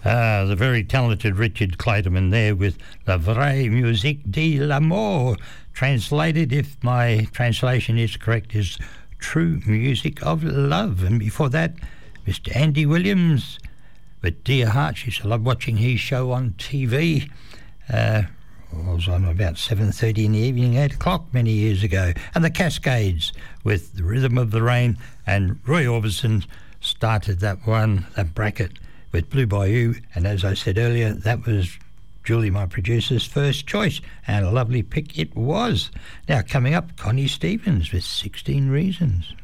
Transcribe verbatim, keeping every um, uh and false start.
Ah, the very talented Richard Clayderman there with La Vraie Musique de l'Amour. Translated, if my translation is correct, is True Music of Love. And before that, Mister Andy Williams with Dear Heart. She used to love watching his show on T V. Uh, it was on about seven thirty in the evening, eight o'clock many years ago. And the Cascades with The Rhythm of the Rain. And Roy Orbison started that one, that bracket, with Blue Bayou, and as I said earlier, that was Julie, my producer's, first choice, and a lovely pick it was. Now, coming up, Connie Stevens with sixteen Reasons.